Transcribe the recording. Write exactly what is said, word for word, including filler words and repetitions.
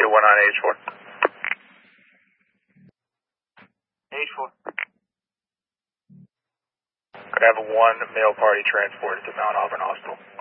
two one nine H four. H four. Could I have a one male party transported to Mount Auburn Hospital?